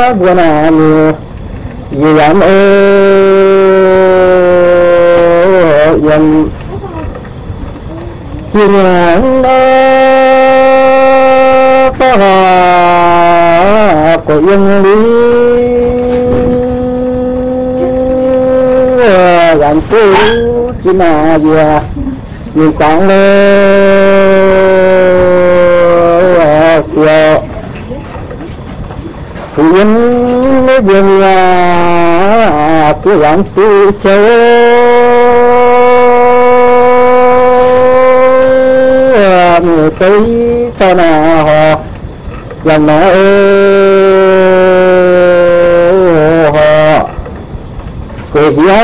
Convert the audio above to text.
buồn à nhiều gì ăn dần hiền lành đó có của yên lý làm chú chỉ là gì nhìn chẳng lơ phụ yên mới buồn là cứ làm chú chơi người thấy cho nào họ làm nó họ cười gì